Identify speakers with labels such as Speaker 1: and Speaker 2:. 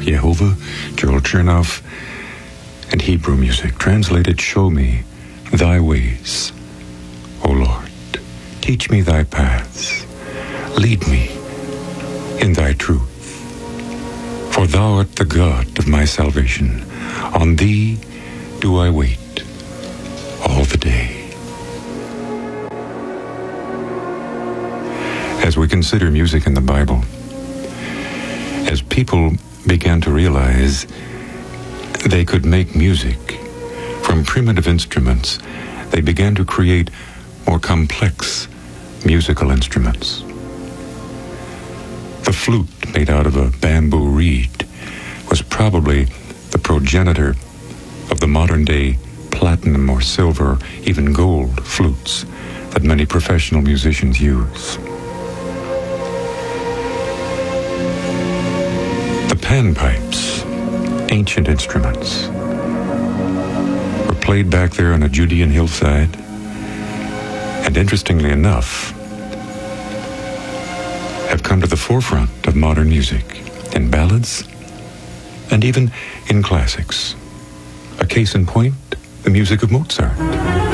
Speaker 1: Yehovah, Joel Chernoff, and Hebrew music, translated, Show me thy ways, O Lord. Teach me thy paths. Lead me in thy truth. For thou art the God of my salvation. On thee do I wait all the day. As we consider music in the Bible, as people began to realize they could make music from primitive instruments, they began to create more complex musical instruments. The flute, made out of a bamboo reed, was probably the progenitor of the modern-day platinum or silver, even gold flutes that many professional musicians use. The panpipes, ancient instruments, were played back there on a Judean hillside, and interestingly enough, have come to the forefront of modern music, in ballads, and even in classics. A case in point, the music of Mozart.